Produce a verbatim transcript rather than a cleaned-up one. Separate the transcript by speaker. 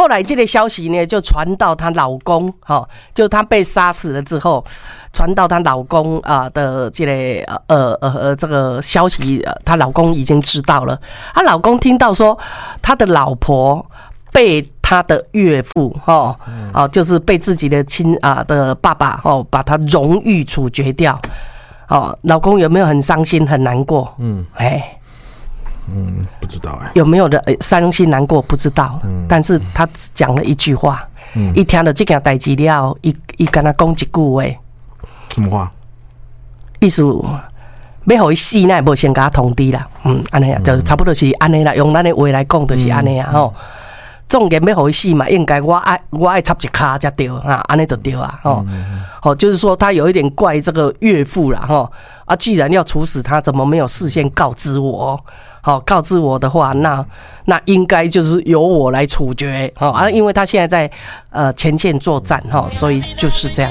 Speaker 1: 后来这个消息呢，就传到她老公，哈，就她被杀死了之后，传到她老公啊的这个呃呃呃这个消息，她老公已经知道了。她老公听到说，她的老婆被她的岳父，哦，哦，就是被自己的亲啊的爸爸，哦，把她荣誉处决掉。哦，老公有没有很伤心、很难过？嗯，哎。
Speaker 2: 嗯，不知道哎、欸，
Speaker 1: 有没有的伤心难过不知道，嗯、但是他只讲了一句话，嗯，一听到这件代志了，一一跟他讲一句话，
Speaker 2: 什么话？
Speaker 1: 意思要互伊死，那也无先跟他通知啦，嗯，安尼啊，就差不多是安尼啦，用咱的话来讲就是安尼啊，吼、嗯。总然要互伊死嘛，应该我爱我爱插一卡才对啊，安尼就对啊，吼、嗯，哦，就是说他有一点怪这个岳父啦，吼啊，既然要处死他，怎么没有事先告知我？好，告知我的话，那那应该就是由我来处决，好啊，因为他现在在呃前线作战哈，所以就是这样。